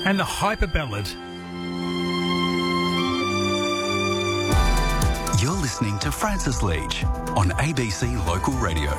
and the Hyper Ballad. You're listening to Francis Leach on ABC Local Radio.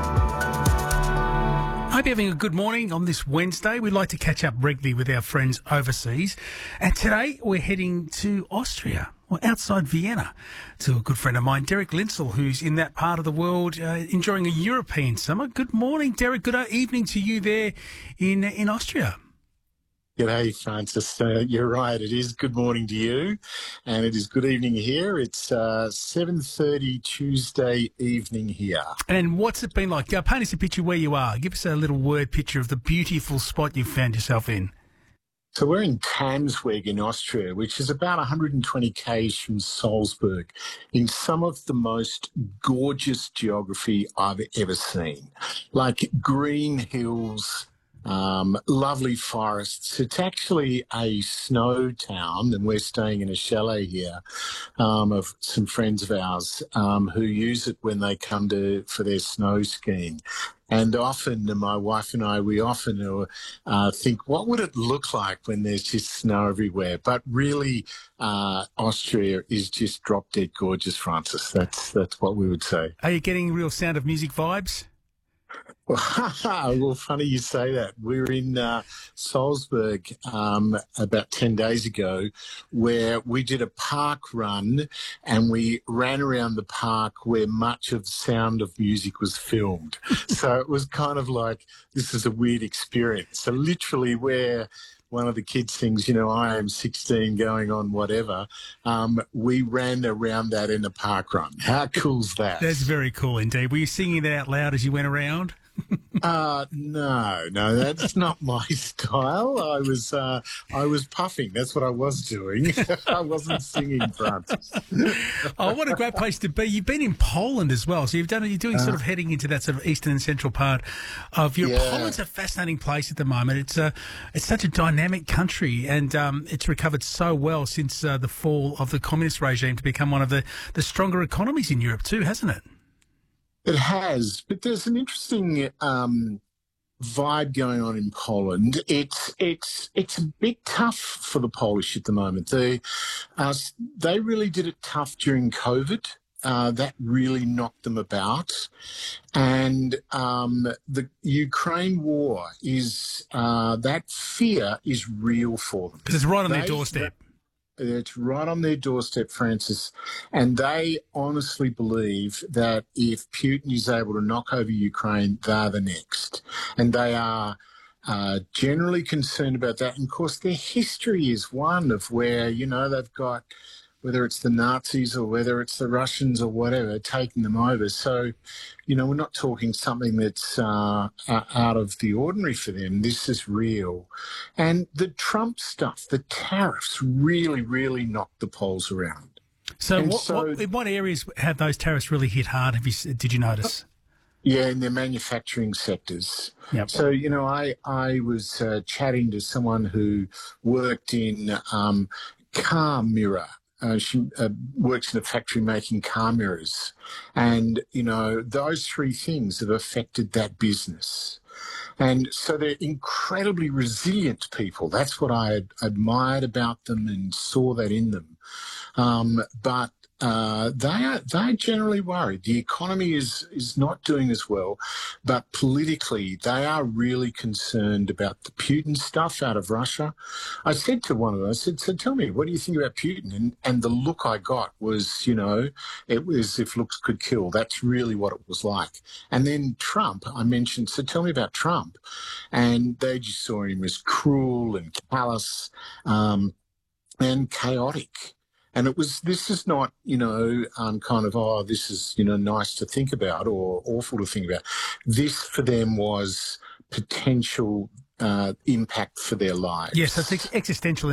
I hope you're having a good morning on this Wednesday. We like to catch up regularly with our friends overseas. And today we're heading to Austria, or outside Vienna, to a good friend of mine, Derek Lindsell, who's in that part of the world enjoying a European summer. Good morning, Derek. Good evening to you there in Austria. G'day, Francis. You're right. It is good morning to you, and it is good evening here. It's 7:30 Tuesday evening here. And what's it been like? Paint us a picture where you are. Give us a little word picture of the beautiful spot you've found yourself in. So we're in Tamsweg in Austria, which is about 120 k's from Salzburg, in some of the most gorgeous geography I've ever seen. Like green hills, lovely forests. It's actually a snow town, and we're staying in a chalet here of some friends of ours who use it when they come for their snow skiing. And often, my wife and I, we often think, what would it look like when there's just snow everywhere? But really, Austria is just drop dead gorgeous, Francis. That's what we would say. Are you getting real Sound of Music vibes? Well, funny you say that. We were in Salzburg about 10 days ago, where we did a park run, and we ran around the park where much of Sound of Music was filmed. So it was kind of like, this is a weird experience. So literally where one of the kids sings, I am 16 going on whatever, we ran around that in a park run. How cool's that? That's very cool indeed. Were you singing it out loud as you went around? No, that's not my style. I was puffing. That's what I was doing. I wasn't singing, Francis. Oh, what a great place to be. You've been in Poland as well. So you're doing sort of heading into that sort of eastern and central part of Europe. Yeah. Poland's a fascinating place at the moment. It's such a dynamic country, and it's recovered so well since the fall of the communist regime to become one of the stronger economies in Europe too, hasn't it? It has, but there's an interesting vibe going on in Poland. It's a bit tough for the Polish at the moment. They really did it tough during COVID. That really knocked them about, and the Ukraine war is that fear is real for them because it's right on their doorstep. It's right on their doorstep, Francis, and they honestly believe that if Putin is able to knock over Ukraine, they're the next. And they are generally concerned about that. And, of course, their history is one of where, they've got, whether it's the Nazis or whether it's the Russians or whatever, taking them over. So, we're not talking something that's out of the ordinary for them. This is real. And the Trump stuff, the tariffs really, really knocked the Poles around. So, in what areas have those tariffs really hit hard? Did you notice? Yeah, in their manufacturing sectors. Yep. So, I was chatting to someone who worked in car mirror. She works in a factory making car mirrors. And, those three things have affected that business. And so they're incredibly resilient people. That's what I admired about them and saw that in them. But they're generally worried. The economy is not doing as well, but politically they are really concerned about the Putin stuff out of Russia. I said to one of them, I said, so tell me, what do you think about Putin? And the look I got was, it was if looks could kill. That's really what it was like. And then Trump, I mentioned, so tell me about Trump. And they just saw him as cruel and callous and chaotic. And this is not, this is, nice to think about or awful to think about. This for them was potential impact for their lives. Yes, it's existential